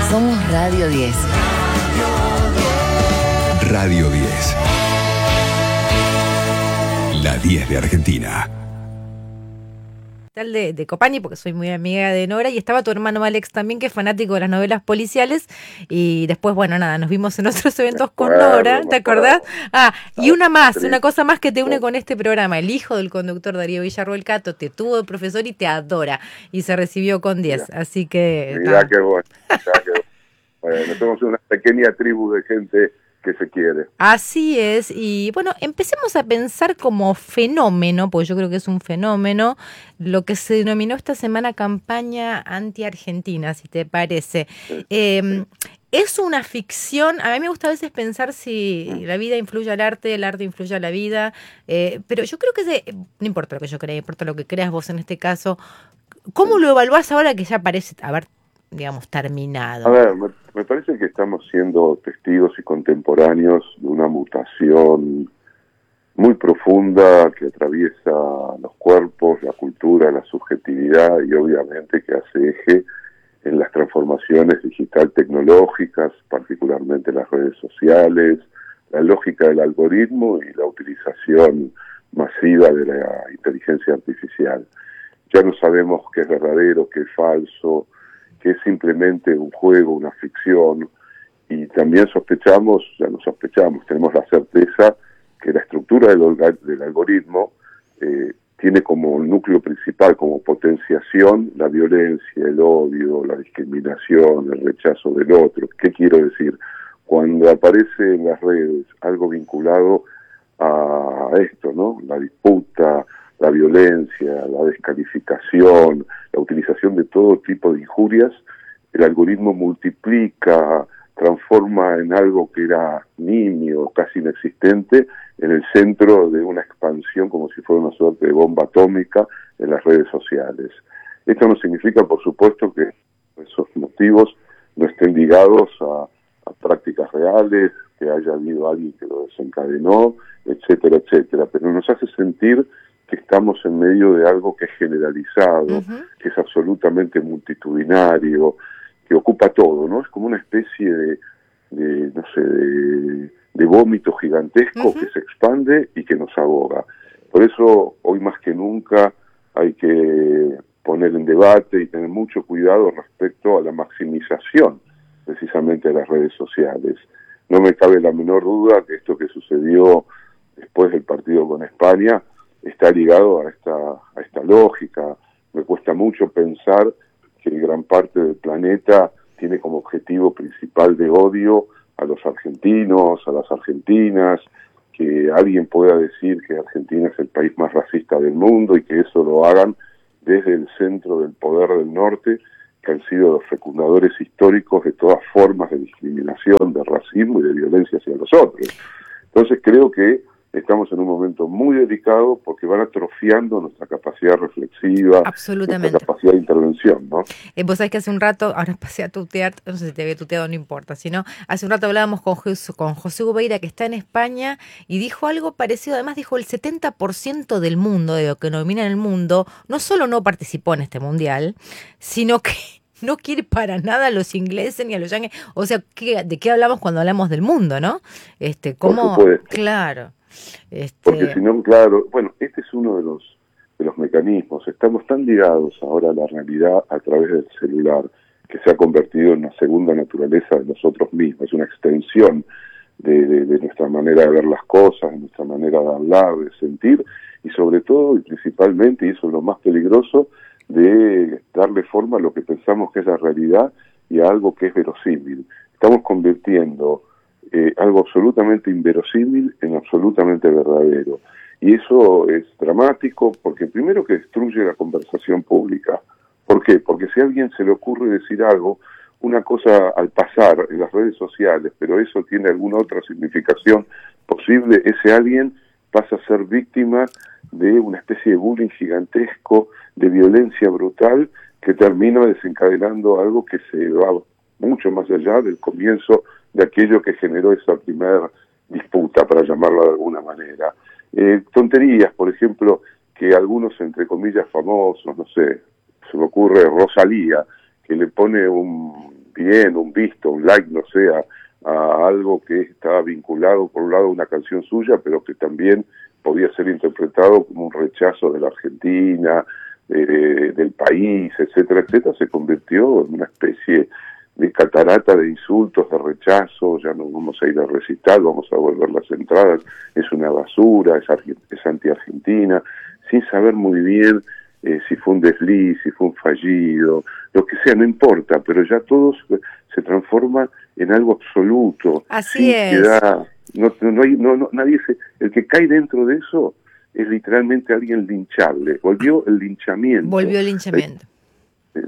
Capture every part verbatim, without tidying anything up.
Somos Radio diez. Radio diez. La diez de Argentina. De, de Copani, porque soy muy amiga de Nora, y estaba tu hermano Alex también, que es fanático de las novelas policiales, y después, bueno, nada, nos vimos en otros eventos con Nora, ¿te acordás? Ah, y una más, una cosa más que te une con este programa: el hijo del conductor Darío Villarroel Cato te tuvo de profesor y te adora, y se recibió con diez, así que... Mirá qué bueno, mirá qué bueno. Bueno, somos una pequeña tribu de gente que se quiere. Así es, y bueno, empecemos a pensar como fenómeno, porque yo creo que es un fenómeno, lo que se denominó esta semana campaña anti-argentina, si te parece. Sí, eh, sí. Es una ficción. A mí me gusta a veces pensar si la vida influye al arte, el arte influye a la vida, eh, pero yo creo que de, no importa lo que yo crea, importa lo que creas vos en este caso. ¿Cómo lo evaluás ahora que ya parece haber, digamos, terminado? A ver, me, me parece que estamos siendo testigos y contemporáneos de una mutación muy profunda que atraviesa los cuerpos, la cultura, la subjetividad, y obviamente que hace eje en las transformaciones digital tecnológicas, particularmente las redes sociales, la lógica del algoritmo y la utilización masiva de la inteligencia artificial. Ya no sabemos qué es verdadero, qué es falso, que es simplemente un juego, una ficción, y también sospechamos, ya no sospechamos, tenemos la certeza que la estructura del, del algoritmo eh, tiene como núcleo principal, como potenciación, la violencia, el odio, la discriminación, el rechazo del otro. ¿Qué quiero decir? Cuando aparece en las redes algo vinculado a esto, ¿no? La disputa, la violencia, la descalificación, la utilización de todo tipo de injurias, el algoritmo multiplica, transforma en algo que era nimio, casi inexistente, en el centro de una expansión como si fuera una suerte de bomba atómica en las redes sociales. Esto no significa, por supuesto, que esos motivos no estén ligados a, a prácticas reales, que haya habido alguien que lo desencadenó, etcétera, etcétera, pero nos hace sentir que estamos en medio de algo que es generalizado, uh-huh. que es absolutamente multitudinario, que ocupa todo, ¿no? Es como una especie de, de no sé, de, de vómito gigantesco uh-huh. que se expande y que nos ahoga. Por eso, hoy más que nunca, hay que poner en debate y tener mucho cuidado respecto a la maximización, precisamente, de las redes sociales. No me cabe la menor duda que esto que sucedió después del partido con España está ligado a esta, a esta lógica. Me cuesta mucho pensar que gran parte del planeta tiene como objetivo principal de odio a los argentinos, a las argentinas, que alguien pueda decir que Argentina es el país más racista del mundo y que eso lo hagan desde el centro del poder del norte, que han sido los fecundadores históricos de todas formas de discriminación, de racismo y de violencia hacia los otros. Entonces creo que estamos en un momento muy delicado porque van atrofiando nuestra capacidad reflexiva, nuestra capacidad de intervención, ¿no? Eh, vos sabés que hace un rato, ahora pasé a tutear, no sé si te había tuteado, no importa, sino hace un rato hablábamos con José, con José Ubeira, que está en España, y dijo algo parecido. Además dijo el setenta por ciento del mundo, de lo que domina el mundo, no solo no participó en este mundial, sino que no quiere para nada a los ingleses ni a los yankees. O sea, ¿qué, ¿de qué hablamos cuando hablamos del mundo, no? Este, ¿cómo? Claro. Este... Porque si no, claro, bueno, este es uno de los de los mecanismos. Estamos tan ligados ahora a la realidad a través del celular, que se ha convertido en una segunda naturaleza de nosotros mismos, una extensión de, de, de nuestra manera de ver las cosas, de nuestra manera de hablar, de sentir, y sobre todo y principalmente, y eso es lo más peligroso, de darle forma a lo que pensamos que es la realidad y a algo que es verosímil. Estamos convirtiendo Eh, algo absolutamente inverosímil en absolutamente verdadero. Y eso es dramático porque primero que destruye la conversación pública. ¿Por qué? Porque si a alguien se le ocurre decir algo, una cosa al pasar en las redes sociales, pero eso tiene alguna otra significación posible, ese alguien pasa a ser víctima de una especie de bullying gigantesco, de violencia brutal, que termina desencadenando algo que se va mucho más allá del comienzo de aquello que generó esa primera disputa, para llamarlo de alguna manera. Eh, tonterías, por ejemplo, que algunos, entre comillas, famosos, no sé, se me ocurre Rosalía, que le pone un bien, un visto, un like, no sé, a, a algo que estaba vinculado por un lado a una canción suya, pero que también podía ser interpretado como un rechazo de la Argentina, eh, del país, etcétera, etcétera, se convirtió en una especie de catarata de insultos, de rechazo. Ya no vamos a ir a recital, vamos a volver las entradas, es una basura, es, es anti-argentina, sin saber muy bien eh, si fue un desliz, si fue un fallido, lo que sea, no importa, pero ya todo se, se transforma en algo absoluto. Así es. Queda, no, no hay, no, no, nadie se, el que cae dentro de eso es literalmente alguien linchable. Volvió el linchamiento. Volvió el linchamiento. Eh,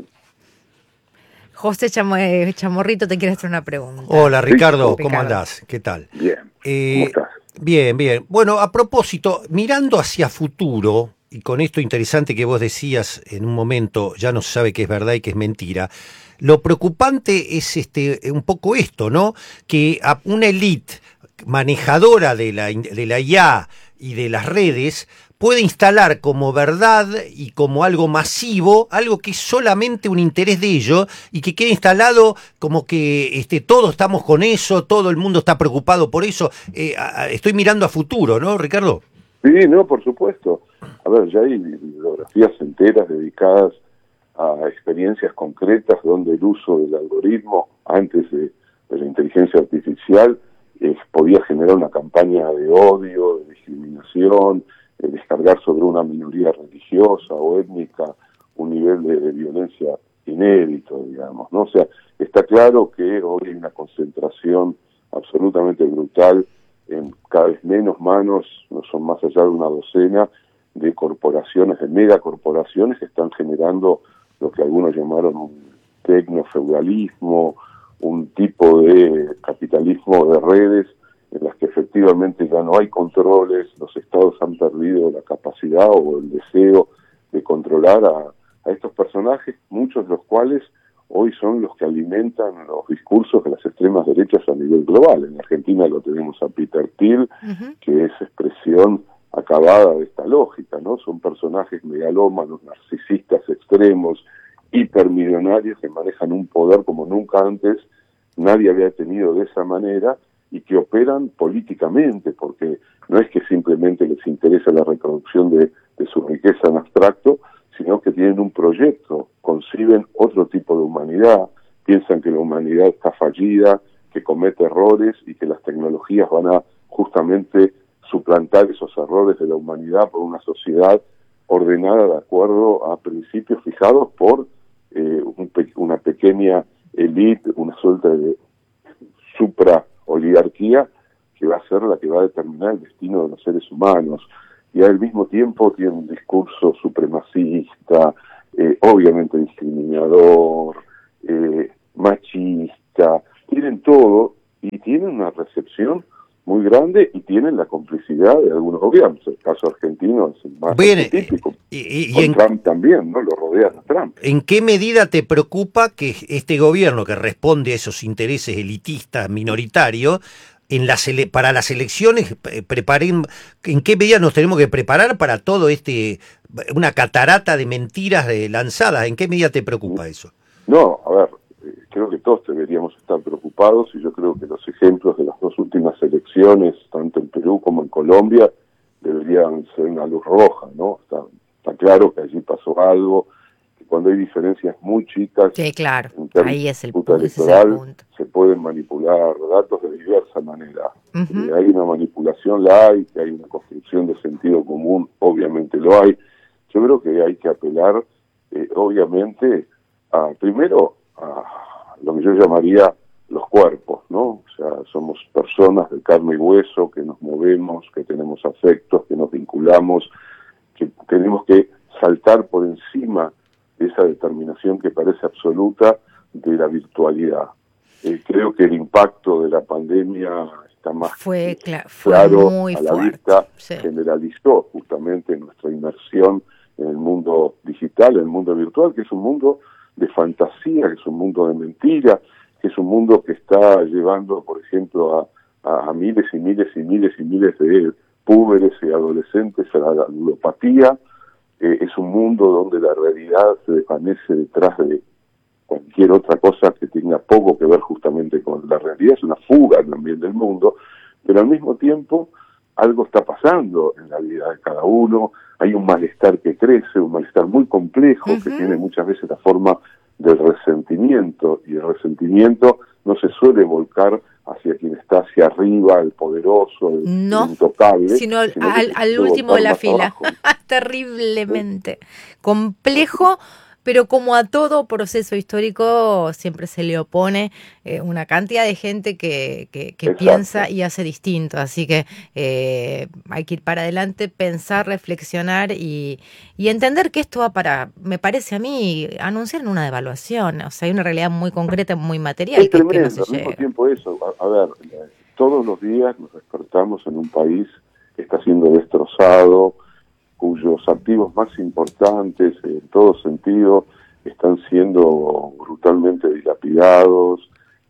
José Chamo, eh, Chamorrito te quiere hacer una pregunta. Hola Ricardo, Sí, ¿cómo Ricardo. andás? ¿Qué tal? Bien, Eh, ¿cómo estás? Bien, bien. Bueno, a propósito, mirando hacia futuro, y con esto interesante que vos decías en un momento, ya no se sabe qué es verdad y qué es mentira, lo preocupante es este un poco esto, ¿no? Que a una élite manejadora de la, de la I A y de las redes puede instalar como verdad y como algo masivo, algo que es solamente un interés de ellos y que queda instalado como que este, todos estamos con eso, todo el mundo está preocupado por eso. Eh, a, a, estoy mirando a futuro, ¿no, Ricardo? Sí, no, por supuesto. A ver, ya hay bibliografías enteras dedicadas a experiencias concretas donde el uso del algoritmo antes de, de la inteligencia artificial eh, podía generar una campaña de odio, de discriminación, eh, descargar sobre una minoría religiosa o étnica un nivel de, de violencia inédito, digamos, ¿no? O sea, está claro que hoy hay una concentración absolutamente brutal en cada vez menos manos, no son más allá de una docena, de corporaciones, de megacorporaciones que están generando lo que algunos llamaron un tecnofeudalismo, un tipo de capitalismo de redes en las que efectivamente ya no hay controles, los estados han perdido la capacidad o el deseo de controlar a, a estos personajes, muchos de los cuales hoy son los que alimentan los discursos de las extremas derechas a nivel global. En Argentina lo tenemos a Peter Thiel, uh-huh. que es expresión acabada de esta lógica, ¿no? Son personajes megalómanos, narcisistas extremos, hipermillonarios que manejan un poder como nunca antes nadie había tenido de esa manera y que operan políticamente, porque no es que simplemente les interesa la reproducción de, de su riqueza en abstracto, sino que tienen un proyecto, conciben otro tipo de humanidad, piensan que la humanidad está fallida, que comete errores y que las tecnologías van a justamente suplantar esos errores de la humanidad por una sociedad ordenada de acuerdo a principios fijados por eh, un pe- una pequeña élite, una suerte de supra-oligarquía que va a ser la que va a determinar el destino de los seres humanos. Y al mismo tiempo tiene un discurso supremacista, eh, obviamente discriminador, eh, machista, tienen todo y tienen una recepción muy grande y tienen la complicidad de algunos gobiernos. El caso argentino es el más Bien, típico. Y, y, Con y en, Trump también, ¿no? Lo rodean a Trump. ¿En qué medida te preocupa que este gobierno que responde a esos intereses elitistas minoritarios en las ele- para las elecciones eh, preparen, en qué medida nos tenemos que preparar para todo este una catarata de mentiras eh, lanzadas? ¿En qué medida te preocupa eso? No, a ver, eh, creo que todos deberíamos estar preocupados y yo creo que los ejemplos de las dos últimas elecciones, tanto en Perú como en Colombia, deberían ser una luz roja, ¿no? Está, está claro que allí pasó algo, que cuando hay diferencias muy chicas, sí, claro, en términos ahí es el, de disputa ese electoral, es el punto. Se pueden manipular datos de diversa manera. Uh-huh. Eh, hay una manipulación, la hay, que hay una construcción de sentido común, obviamente lo hay. Yo creo que hay que apelar, eh, obviamente, a, primero, a lo que yo llamaría los cuerpos, ¿no? O sea, somos personas de carne y hueso, que nos movemos, que tenemos afectos, que nos vinculamos, que tenemos que saltar por encima de esa determinación que parece absoluta de la virtualidad. Eh, creo que el impacto de la pandemia está más fue, cl- fue claro muy a la fuerte, vista, sí. Generalizó justamente nuestra inmersión en el mundo digital, en el mundo virtual, que es un mundo de fantasía, que es un mundo de mentira, que es un mundo que está llevando, por ejemplo, a, a, a miles y miles y miles y miles de púberes y adolescentes a la ludopatía. Eh, es un mundo donde la realidad se desvanece detrás de cualquier otra cosa que tenga poco que ver justamente con la realidad, es una fuga también del mundo, pero al mismo tiempo algo está pasando en la vida de cada uno, hay un malestar que crece, un malestar muy complejo, uh-huh. que tiene muchas veces la forma del resentimiento, y el resentimiento no se suele volcar hacia quien está hacia arriba, el poderoso, el, no, el intocable, sino, sino al, al último de la fila. Terriblemente ¿sí? complejo. Pero como a todo proceso histórico siempre se le opone eh, una cantidad de gente que, que, que piensa y hace distinto. Así que eh, hay que ir para adelante, pensar, reflexionar y, y entender que esto va para, me parece a mí, anunciar una devaluación. O sea, hay una realidad muy concreta, muy material. Es que, tremendo, que no se al mismo tiempo eso. A, a ver, todos los días nos despertamos en un país que está siendo destrozado, cuyos activos más importantes, en todo sentido, están siendo brutalmente dilapidados,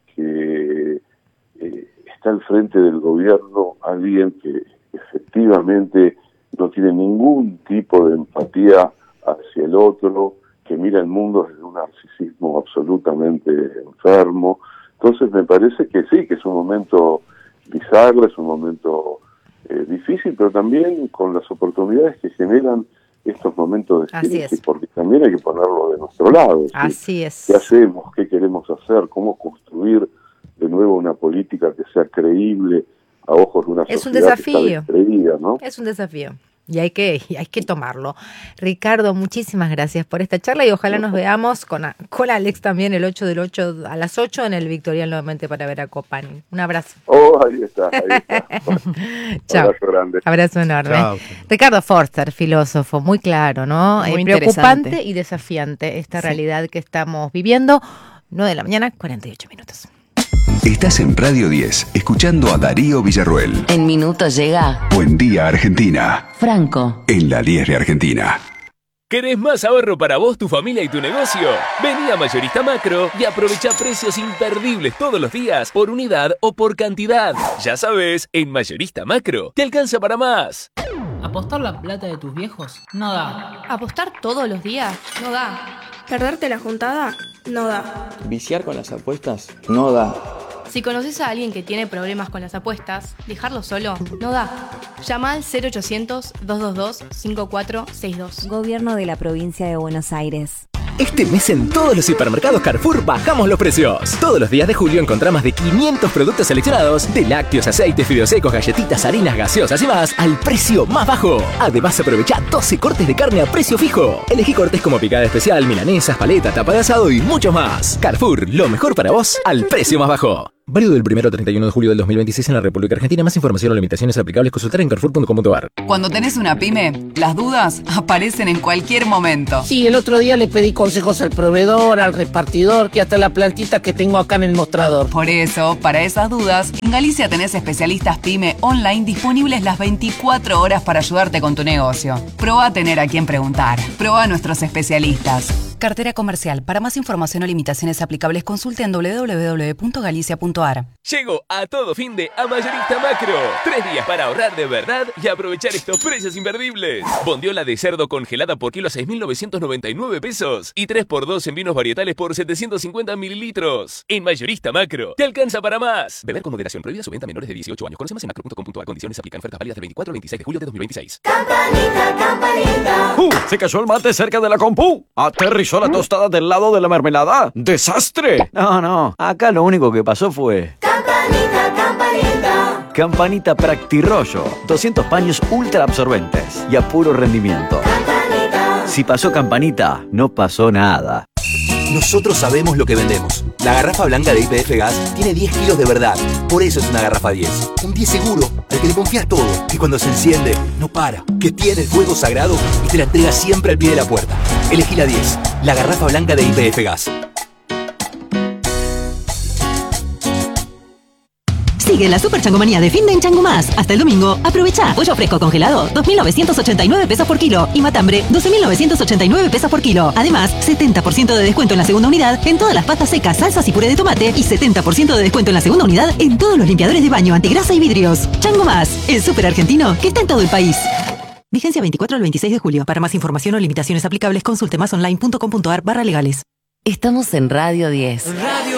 que eh, está al frente del gobierno alguien que efectivamente no tiene ningún tipo de empatía hacia el otro, que mira el mundo desde un narcisismo absolutamente enfermo. Entonces me parece que sí, que es un momento bizarro, es un momento Eh, difícil, pero también con las oportunidades que generan estos momentos de crisis, porque también hay que ponerlo de nuestro lado. Así es. ¿Qué hacemos? ¿Qué queremos hacer? ¿Cómo construir de nuevo una política que sea creíble a ojos de una es sociedad un desafío. que está distraída, ¿no? Es un desafío. Y hay que y hay que tomarlo. Ricardo, muchísimas gracias por esta charla y ojalá nos veamos con, con Alex también el ocho del ocho a las ocho en el Victorial nuevamente para ver a Copani. Un abrazo. Oh, ahí está, ahí está. Chao. Abrazo grande. Abrazo enorme. Chao. Ricardo Forster, filósofo, muy claro, ¿no? Muy eh, preocupante y desafiante esta sí. realidad que estamos viviendo. nueve de la mañana, cuarenta y ocho minutos. Estás en Radio diez, escuchando a Darío Villarruel. En minutos llega Buen Día Argentina. Franco. En la diez de Argentina. ¿Querés más ahorro para vos, tu familia y tu negocio? Vení a Mayorista Macro y aprovecha precios imperdibles todos los días, por unidad o por cantidad. Ya sabes, en Mayorista Macro te alcanza para más. ¿Apostar la plata de tus viejos? No da. ¿Apostar todos los días? No da. ¿Perderte la juntada? No da. ¿Viciar con las apuestas? No da. Si conoces a alguien que tiene problemas con las apuestas, dejarlo solo no da. Llama al cero ochocientos, dos dos dos, cinco cuatro seis dos. Gobierno de la Provincia de Buenos Aires. Este mes en todos los hipermercados Carrefour bajamos los precios. Todos los días de julio encontrá más de quinientos productos seleccionados, de lácteos, aceites, fideos secos, galletitas, harinas, gaseosas y más, al precio más bajo. Además aprovecha doce cortes de carne a precio fijo. Elegí cortes como picada especial, milanesas, paleta, tapa de asado y mucho más. Carrefour, lo mejor para vos al precio más bajo. Válido del primero al treinta y uno de julio del dos mil veintiséis en la República Argentina. Más información o limitaciones aplicables consultar en carrefour punto com punto a r. Cuando tenés una pyme, las dudas aparecen en cualquier momento. Sí, el otro día le pedí consejos al proveedor, al repartidor, que hasta la plantita que tengo acá en el mostrador. Por eso, para esas dudas, en Galicia tenés especialistas pyme online disponibles las veinticuatro horas para ayudarte con tu negocio. Probá a tener a quien preguntar. Probá a nuestros especialistas. Cartera comercial. Para más información o limitaciones aplicables, consulte en doble u doble u doble u punto galicia punto a r. Llego a todo fin de a Mayorista Macro. Tres días para ahorrar de verdad y aprovechar estos precios imperdibles. Bondiola de cerdo congelada por kilo a seis mil novecientos noventa y nueve pesos. Y tres por dos en vinos varietales por setecientos cincuenta mililitros. En Mayorista Macro te alcanza para más. Beber con moderación. Prohibida su venta a menores de dieciocho años. Conoce más en macro punto com punto a r. Condiciones aplican. Ofertas válidas del veinticuatro al veintiséis de julio de dos mil veintiséis. Campanita, campanita. Uh, se cayó el mate cerca de la compu. Aterrizó la tostada del lado de la mermelada. ¡Desastre! No, no. Acá lo único que pasó fue... Campanita, campanita. Campanita Practirollo. doscientos paños ultra absorbentes y a puro rendimiento. Campanita. Si pasó Campanita, no pasó nada. Nosotros sabemos lo que vendemos. La garrafa blanca de Y P F Gas tiene diez kilos de verdad. Por eso es una garrafa diez. Un diez seguro, al que le confías todo. Que cuando se enciende, no para. Que tiene el fuego sagrado y te la entrega siempre al pie de la puerta. Elegí la diez. La garrafa blanca de Y P F Gas. Sigue la super changomanía de fin de en Chango Más. Hasta el domingo, aprovecha. Pollo fresco congelado, dos mil novecientos ochenta y nueve pesos por kilo. Y matambre, doce mil novecientos ochenta y nueve pesos por kilo. Además, setenta por ciento de descuento en la segunda unidad en todas las pastas secas, salsas y puré de tomate. Y setenta por ciento de descuento en la segunda unidad en todos los limpiadores de baño, antigrasa y vidrios. Chango Más, el súper argentino que está en todo el país. Vigencia veinticuatro al veintiséis de julio. Para más información o limitaciones aplicables, consulte más online punto com punto a r barra legales. Estamos en Radio diez. Radio